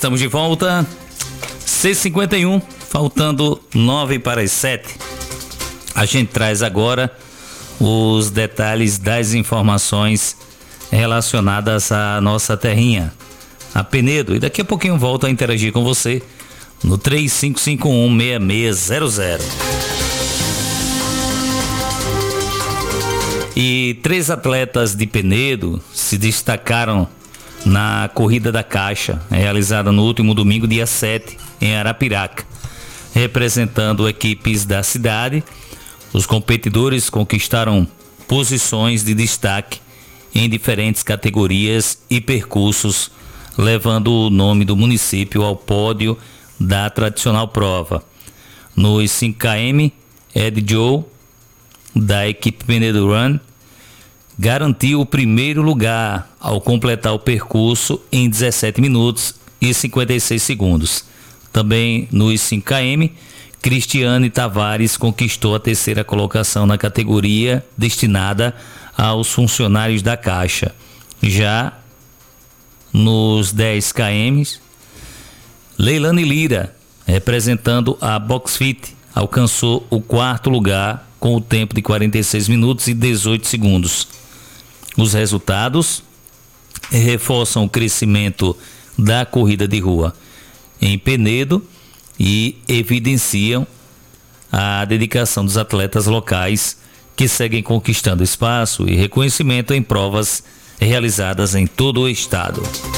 Estamos de volta, 6h51, faltando 9 para as 7. A gente traz agora os detalhes das informações relacionadas à nossa terrinha, a Penedo. E daqui a pouquinho volto a interagir com você no 3551-6600. E 3 atletas de Penedo se destacaram na Corrida da Caixa, realizada no último domingo, dia 7, em Arapiraca. Representando equipes da cidade, os competidores conquistaram posições de destaque em diferentes categorias e percursos, levando o nome do município ao pódio da tradicional prova. Nos 5km, Ed Joe, da equipe Penedo Run, garantiu o primeiro lugar ao completar o percurso em 17 minutos e 56 segundos. Também nos 5km, Cristiane Tavares conquistou a terceira colocação na categoria destinada aos funcionários da Caixa. Já nos 10km, Leilane Lira, representando a Boxfit, alcançou o 4º lugar com o tempo de 46 minutos e 18 segundos. Os resultados reforçam o crescimento da corrida de rua em Penedo e evidenciam a dedicação dos atletas locais que seguem conquistando espaço e reconhecimento em provas realizadas em todo o estado.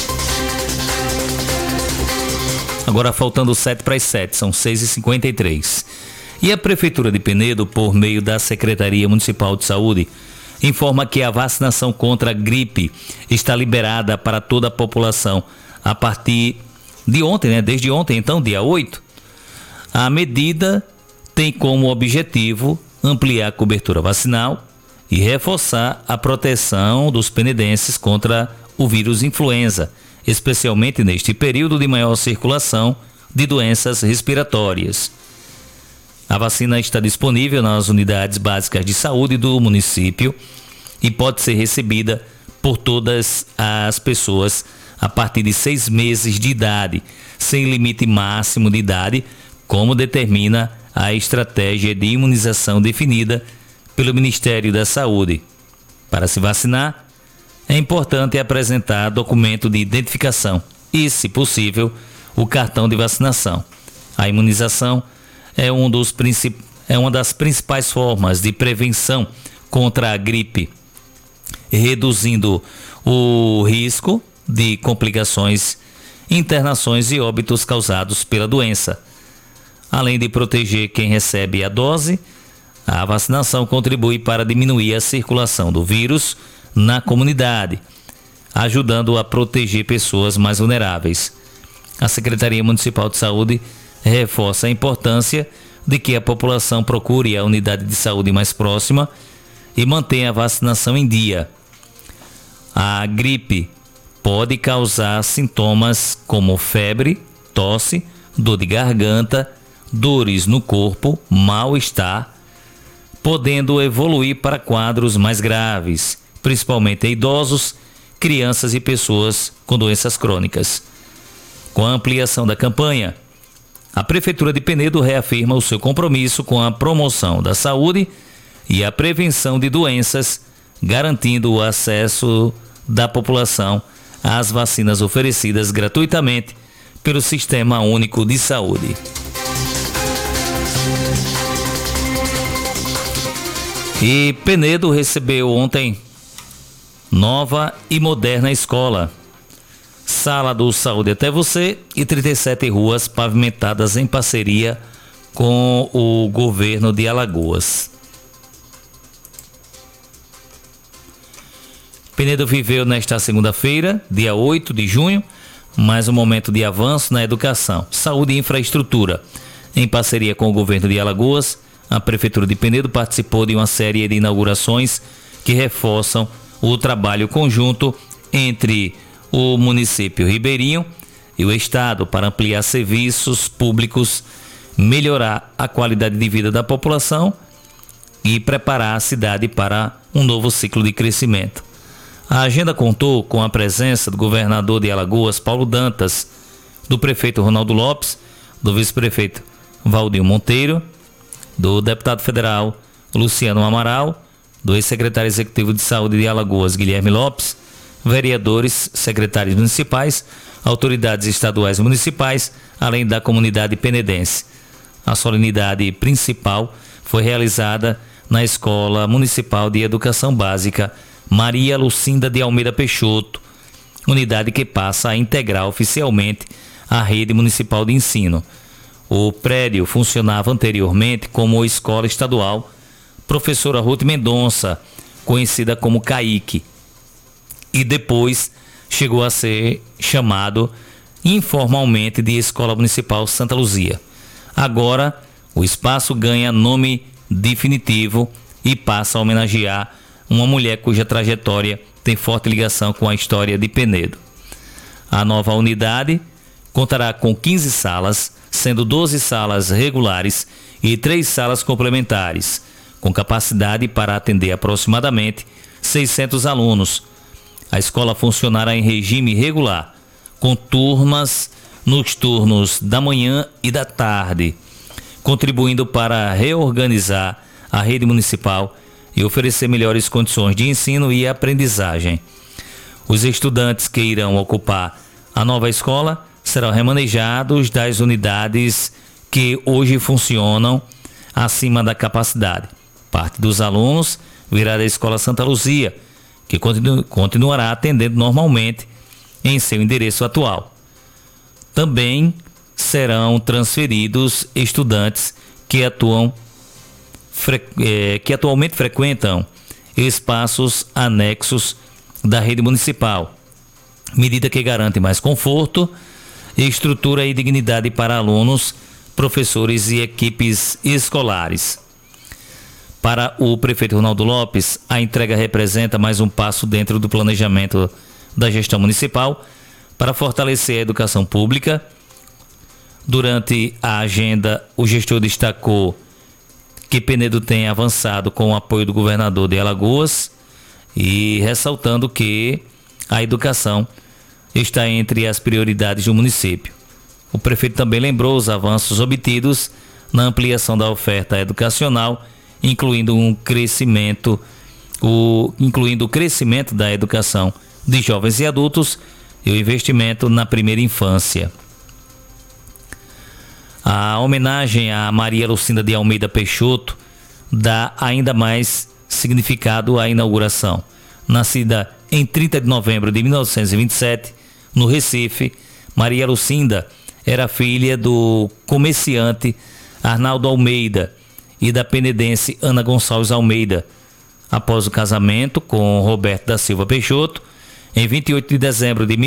Agora faltando 7 para as 7, são 6h53. E a Prefeitura de Penedo, por meio da Secretaria Municipal de Saúde, informa que a vacinação contra a gripe está liberada para toda a população a partir de ontem, desde ontem, então, dia 8. A medida tem como objetivo ampliar a cobertura vacinal e reforçar a proteção dos penedenses contra o vírus influenza, especialmente neste período de maior circulação de doenças respiratórias. A vacina está disponível nas unidades básicas de saúde do município e pode ser recebida por todas as pessoas a partir de 6 meses de idade, sem limite máximo de idade, como determina a estratégia de imunização definida pelo Ministério da Saúde. Para se vacinar, é importante apresentar documento de identificação e, se possível, o cartão de vacinação. A imunização é uma das principais formas de prevenção contra a gripe, reduzindo o risco de complicações, internações e óbitos causados pela doença. Além de proteger quem recebe a dose, a vacinação contribui para diminuir a circulação do vírus na comunidade, ajudando a proteger pessoas mais vulneráveis. A Secretaria Municipal de Saúde reforça a importância de que a população procure a unidade de saúde mais próxima e mantenha a vacinação em dia. A gripe pode causar sintomas como febre, tosse, dor de garganta, dores no corpo, mal-estar, podendo evoluir para quadros mais graves, principalmente em idosos, crianças e pessoas com doenças crônicas. Com a ampliação da campanha, a Prefeitura de Penedo reafirma o seu compromisso com a promoção da saúde e a prevenção de doenças, garantindo o acesso da população às vacinas oferecidas gratuitamente pelo Sistema Único de Saúde. E Penedo recebeu ontem nova e moderna escola. Sala do Saúde Até Você e 37 ruas pavimentadas em parceria com o governo de Alagoas. Penedo viveu nesta segunda-feira, dia 8 de junho, mais um momento de avanço na educação, saúde e infraestrutura. Em parceria com o governo de Alagoas, a Prefeitura de Penedo participou de uma série de inaugurações que reforçam o trabalho conjunto entre o município ribeirinho e o estado para ampliar serviços públicos, melhorar a qualidade de vida da população e preparar a cidade para um novo ciclo de crescimento. A agenda contou com a presença do governador de Alagoas, Paulo Dantas, do prefeito Ronaldo Lopes, do vice-prefeito Valdir Monteiro, do deputado federal Luciano Amaral, do ex-secretário executivo de saúde de Alagoas, Guilherme Lopes, vereadores, secretários municipais, autoridades estaduais e municipais, além da comunidade penedense. A solenidade principal foi realizada na Escola Municipal de Educação Básica Maria Lucinda de Almeida Peixoto, unidade que passa a integrar oficialmente a rede municipal de ensino. O prédio funcionava anteriormente como Escola Estadual Professora Ruth Mendonça, conhecida como CAIC, e depois chegou a ser chamado informalmente de Escola Municipal Santa Luzia. Agora, o espaço ganha nome definitivo e passa a homenagear uma mulher cuja trajetória tem forte ligação com a história de Penedo. A nova unidade contará com 15 salas, sendo 12 salas regulares e 3 salas complementares, com capacidade para atender aproximadamente 600 alunos. A escola funcionará em regime regular, com turmas nos turnos da manhã e da tarde, contribuindo para reorganizar a rede municipal e oferecer melhores condições de ensino e aprendizagem. Os estudantes que irão ocupar a nova escola serão remanejados das unidades que hoje funcionam acima da capacidade. Parte dos alunos virá da Escola Santa Luzia, que continuará atendendo normalmente em seu endereço atual. Também serão transferidos estudantes que atualmente frequentam espaços anexos da rede municipal, medida que garante mais conforto, estrutura e dignidade para alunos, professores e equipes escolares. Para o prefeito Ronaldo Lopes, a entrega representa mais um passo dentro do planejamento da gestão municipal para fortalecer a educação pública. Durante a agenda, o gestor destacou que Penedo tem avançado com o apoio do governador de Alagoas e ressaltando que a educação está entre as prioridades do município. O prefeito também lembrou os avanços obtidos na ampliação da oferta educacional, incluindo o crescimento da educação de jovens e adultos e o investimento na primeira infância. A homenagem a Maria Lucinda de Almeida Peixoto dá ainda mais significado à inauguração. Nascida em 30 de novembro de 1927, no Recife, Maria Lucinda era filha do comerciante Arnaldo Almeida e da penedense Ana Gonçalves Almeida. Após o casamento com Roberto da Silva Peixoto, em 28 de dezembro de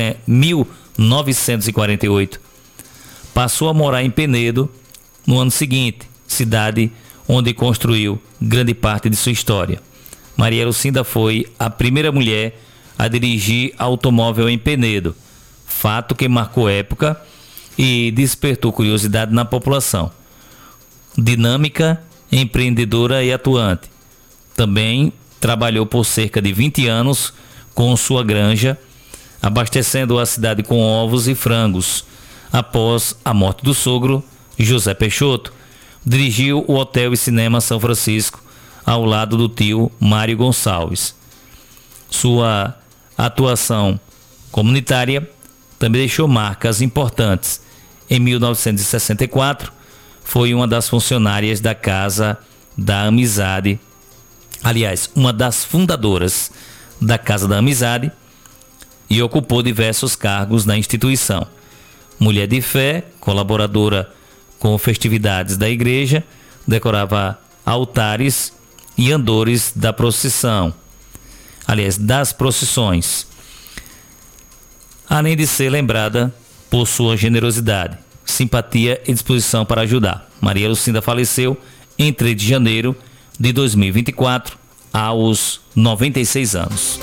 1948, passou a morar em Penedo no ano seguinte, cidade onde construiu grande parte de sua história. Maria Lucinda foi a primeira mulher a dirigir automóvel em Penedo, fato que marcou época e despertou curiosidade na população. Dinâmica, empreendedora e atuante. Também trabalhou por cerca de 20 anos com sua granja, abastecendo a cidade com ovos e frangos. Após a morte do sogro, José Peixoto, dirigiu o Hotel e Cinema São Francisco, ao lado do tio Mário Gonçalves. Sua atuação comunitária também deixou marcas importantes. Em 1964, foi uma das funcionárias da Casa da Amizade, aliás, uma das fundadoras da Casa da Amizade, e ocupou diversos cargos na instituição. Mulher de fé, colaboradora com festividades da igreja, decorava altares e andores da procissão, aliás, das procissões, além de ser lembrada por sua generosidade, simpatia e disposição para ajudar. Maria Lucinda faleceu em 3 de janeiro de 2024, aos 96 anos.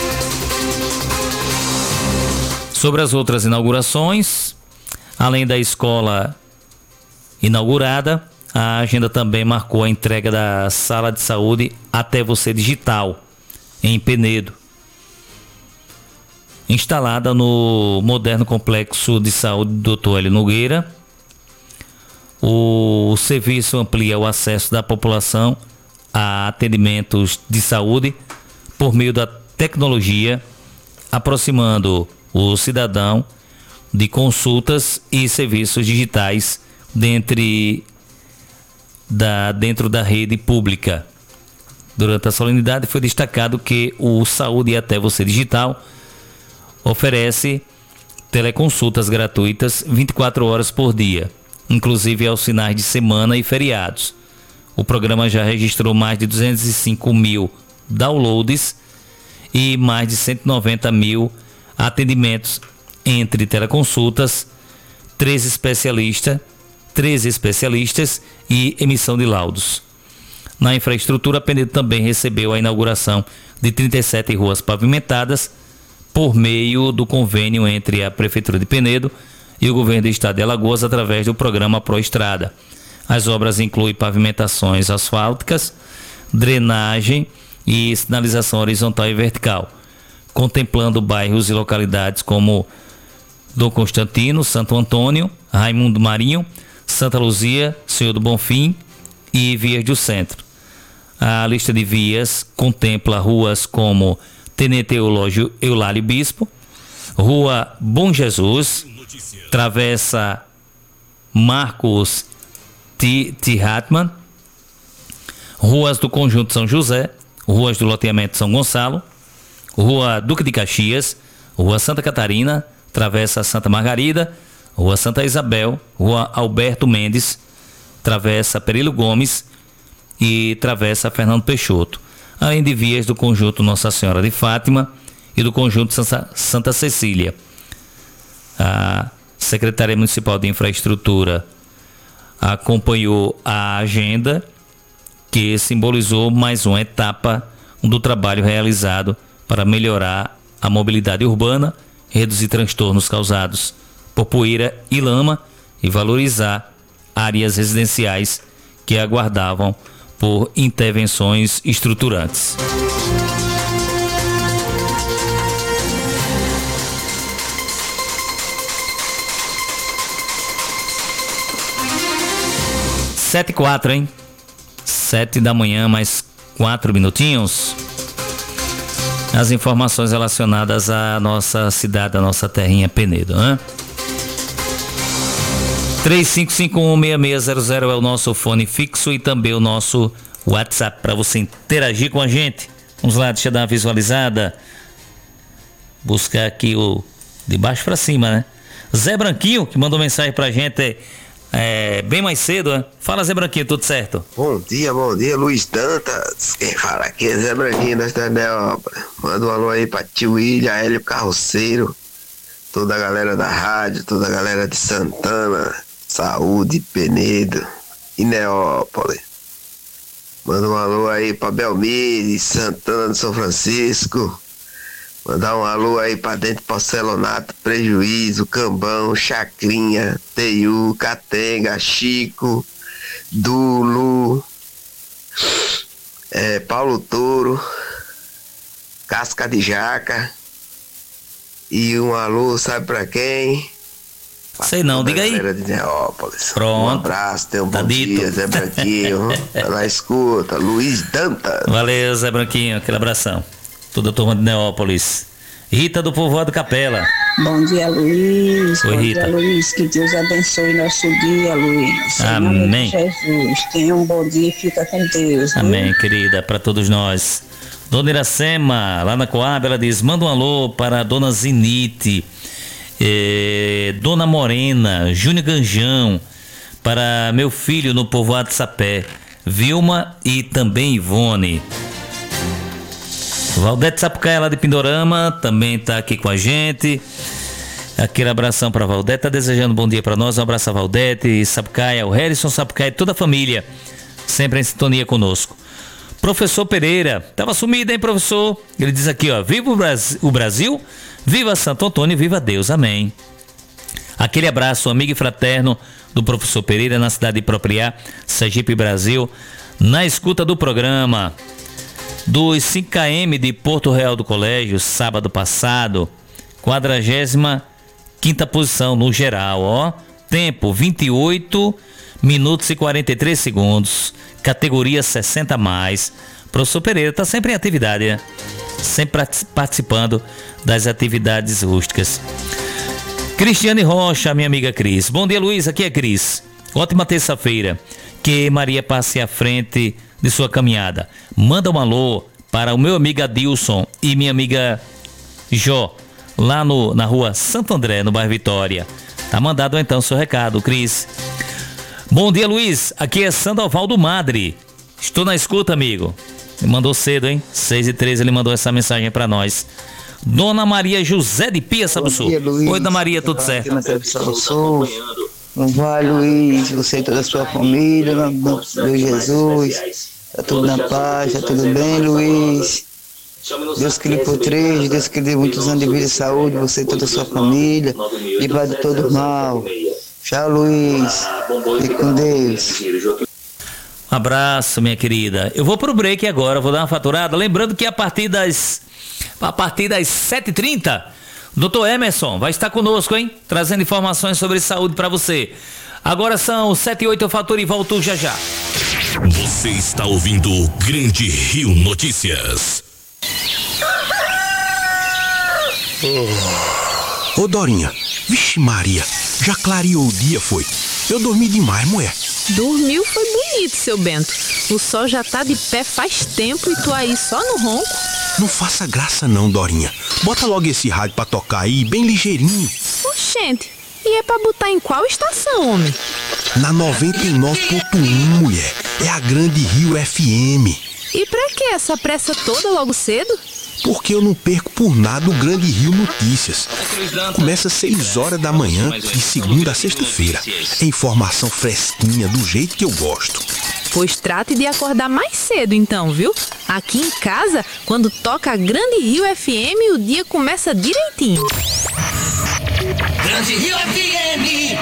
Sobre as outras inaugurações, além da escola inaugurada, a agenda também marcou a entrega da Sala de Saúde Até Você Digital, em Penedo. instalada no moderno complexo de saúde Dr. Hélio Nogueira. O serviço amplia o acesso da população a atendimentos de saúde por meio da tecnologia, aproximando o cidadão de consultas e serviços digitais dentro da rede pública. Durante a solenidade foi destacado que o Saúde Até Você Digital oferece teleconsultas gratuitas 24 horas por dia, inclusive aos finais de semana e feriados. O programa já registrou mais de 205 mil downloads e mais de 190 mil atendimentos entre teleconsultas, 13 especialistas e emissão de laudos. Na infraestrutura, Penedo também recebeu a inauguração de 37 ruas pavimentadas por meio do convênio entre a Prefeitura de Penedo e o Governo do Estado de Alagoas através do programa Proestrada. As obras incluem pavimentações asfálticas, drenagem e sinalização horizontal e vertical, contemplando bairros e localidades como Dom Constantino, Santo Antônio, Raimundo Marinho, Santa Luzia, Senhor do Bonfim e Vias do Centro. A lista de vias contempla ruas como Tenente Eulália Bispo, Rua Bom Jesus, Travessa Marcos Tiratman, ruas do Conjunto São José, ruas do Loteamento São Gonçalo, Rua Duque de Caxias, Rua Santa Catarina, Travessa Santa Margarida, Rua Santa Isabel, Rua Alberto Mendes, Travessa Perilo Gomes e Travessa Fernando Peixoto, além de vias do Conjunto Nossa Senhora de Fátima e do Conjunto Santa Cecília. A Secretaria Municipal de Infraestrutura acompanhou a agenda, que simbolizou mais uma etapa do trabalho realizado para melhorar a mobilidade urbana, reduzir transtornos causados por poeira e lama e valorizar áreas residenciais que aguardavam por intervenções estruturantes. Sete e 4, hein? 7 da manhã, mais 4 minutinhos. As informações relacionadas à nossa cidade, à nossa terrinha Penedo, né? 35516600 é o nosso fone fixo e também o nosso WhatsApp para você interagir com a gente. Vamos lá, deixa eu dar uma visualizada. Buscar aqui o de baixo para cima, né? Zé Branquinho, que mandou mensagem pra gente bem mais cedo, né? Fala, Zé Branquinho, tudo certo? Bom dia, Luiz Dantas. Quem fala aqui é Zé Branquinho da Cidade da Obra. Manda um alô aí pra tio William, Hélio Carroceiro, toda a galera da rádio, toda a galera de Santana, Saúde, Penedo e Neópolis. Manda um alô aí pra Belmire, Santana de São Francisco. Mandar um alô aí pra dentro, Porcelonato, Prejuízo, Cambão, Chacrinha, Teiu, Catenga, Chico, Dulu, Paulo Touro, Casca de Jaca. E um alô, sabe pra quem? Sei não, diga aí. Galera de Neópolis. Pronto. Um abraço, tenha um bom dia, Zé Branquinho. Tá na escuta, Luiz Dantas. Valeu, Zé Branquinho, aquele abração. Toda a turma de Neópolis. Rita do Povoado Capela. Bom dia, Luiz. Oi, bom Rita. dia, Luiz. Que Deus abençoe nosso dia, Luiz. Amém. Em nome de Jesus. Tenha um bom dia e fica com Deus. Viu? Amém, querida, para todos nós. Dona Iracema, lá na Coab, ela diz: manda um alô para a Dona Zinite, Dona Morena, Júnior Ganjão, para meu filho no Povoado Sapé, Vilma e também Ivone. Valdete Sapucaia, lá de Pindorama, também está aqui com a gente. Aquele abração para Valdete, tá desejando um bom dia para nós. Um abraço a Valdete Sapucaia, o Harrison Sapucaia e toda a família, sempre em sintonia conosco. Professor Pereira, tava sumido, hein, professor? Ele diz aqui, ó: viva o Brasil, viva Santo Antônio, viva Deus, amém. Aquele abraço amigo e fraterno do professor Pereira, na cidade de Propriá, Sergipe, Brasil, na escuta do programa. Dos 5 km de Porto Real do Colégio, sábado passado, 45ª posição no geral, ó. Tempo 28 minutos e 43 segundos. Categoria 60 mais. Professor Pereira está sempre em atividade, né? Sempre participando das atividades rústicas. Cristiane Rocha, minha amiga Cris. Bom dia, Luiz. Aqui é Cris. Ótima terça-feira. Que Maria passe à frente de sua caminhada. Manda um alô para o meu amigo Adilson e minha amiga Jó, lá na rua Santo André, no bairro Vitória. Tá mandado então seu recado, Cris. Bom dia, Luiz. Aqui é Sandovaldo Madre. Estou na escuta, amigo. Ele mandou cedo, hein? 6h13 ele mandou essa mensagem para nós. Dona Maria José de Pia, Sabuçu. Oi, Dona Maria, tudo certo? Vai, Luiz, você e toda a sua família, no nome de Jesus. Tá tudo na paz, tá tudo bem, Luiz. Deus que lhe proteja, Deus que lhe dê muitos anos de vida e saúde, você e toda a sua família. Livrar de todo mal. Tchau, Luiz. Fique com Deus. Um abraço, minha querida. Eu vou pro break agora, vou dar uma faturada. Lembrando que a partir das 7h30, Dr. Emerson vai estar conosco, hein? Trazendo informações sobre saúde para você. Agora são 7h08, eu faturo e volto já já. Você está ouvindo o Grande Rio Notícias. Ô Dorinha, vixe Maria, já clareou o dia, foi? Eu dormi demais, mulher. Dormiu foi bonito, seu Bento. O sol já tá de pé faz tempo e tu aí só no ronco. Não faça graça não, Dorinha. Bota logo esse rádio pra tocar aí, bem ligeirinho. Oxente, e é pra botar em qual estação, homem? Na 99.1, mulher. É a Grande Rio FM. E pra que essa pressa toda logo cedo? Porque eu não perco por nada o Grande Rio Notícias. Começa às 6 horas da manhã, de segunda a sexta-feira. É informação fresquinha, do jeito que eu gosto. Pois trate de acordar mais cedo então, viu? Aqui em casa, quando toca a Grande Rio FM, o dia começa direitinho. Grande Rio FM.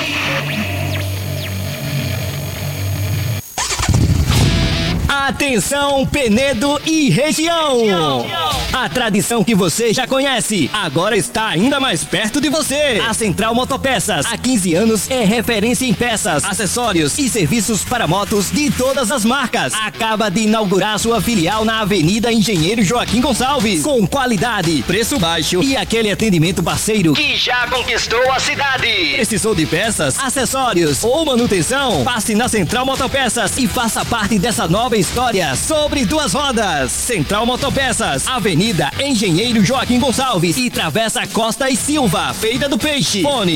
Atenção, Penedo e região! A tradição que você já conhece, agora está ainda mais perto de você. A Central Motopeças, há 15 anos, é referência em peças, acessórios e serviços para motos de todas as marcas. Acaba de inaugurar sua filial na Avenida Engenheiro Joaquim Gonçalves, com qualidade, preço baixo e aquele atendimento parceiro que já conquistou a cidade. Precisou de peças, acessórios ou manutenção? Passe na Central Motopeças e faça parte dessa nova história sobre duas rodas. Central Motopeças, Avenida Engenheiro Joaquim Gonçalves e Travessa Costa e Silva, Feira do Peixe. Fone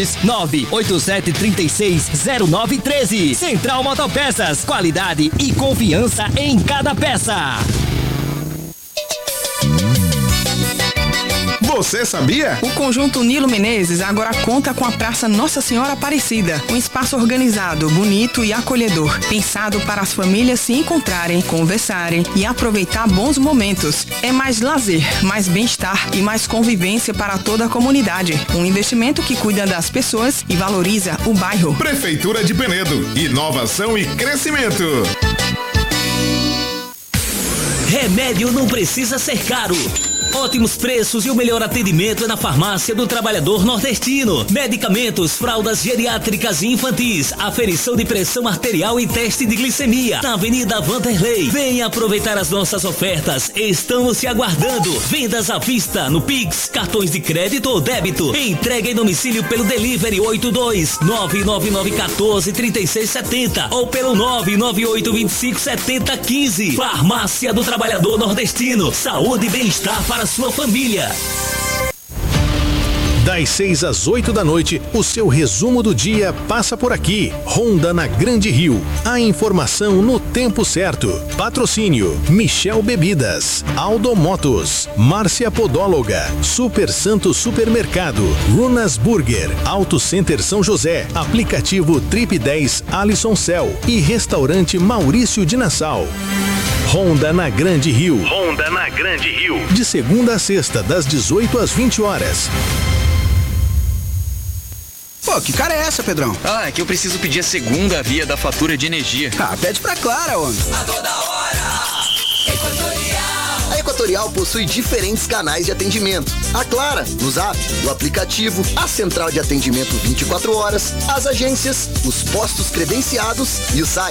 82987360913. Central Motopeças, qualidade e confiança em cada peça. Você sabia? O Conjunto Nilo Menezes agora conta com a Praça Nossa Senhora Aparecida, um espaço organizado, bonito e acolhedor, pensado para as famílias se encontrarem, conversarem e aproveitar bons momentos. É mais lazer, mais bem-estar e mais convivência para toda a comunidade. Um investimento que cuida das pessoas e valoriza o bairro. Prefeitura de Penedo, inovação e crescimento. Remédio não precisa ser caro. Ótimos preços e o melhor atendimento é na Farmácia do Trabalhador Nordestino. Medicamentos, fraldas geriátricas e infantis, aferição de pressão arterial e teste de glicemia. Na Avenida Vanderlei. Venha aproveitar as nossas ofertas. Estamos te aguardando. Vendas à vista no Pix, cartões de crédito ou débito. Entrega em domicílio pelo Delivery 82-99914-3670 ou pelo 998257015. Farmácia do Trabalhador Nordestino. Saúde e bem-estar para sua família. Das 6 às 8 da noite, o seu resumo do dia passa por aqui. Ronda na Grande Rio. A informação no tempo certo. Patrocínio: Michel Bebidas, Aldo Motos, Márcia Podóloga, Super Santo Supermercado, Runas Burger, Auto Center São José, aplicativo Trip 10 Alisson Cell e Restaurante Maurício de Nassau. Ronda na Grande Rio. Ronda na Grande Rio. De segunda a sexta, das 18 às 20 horas. Pô, que cara é essa, Pedrão? É que eu preciso pedir a segunda via da fatura de energia. Pede pra Clara, homem. A toda hora, Equatorial. Equatorial possui diferentes canais de atendimento. A Clara, no Zap, o aplicativo, a central de atendimento 24 horas, as agências, os postos credenciados e o site.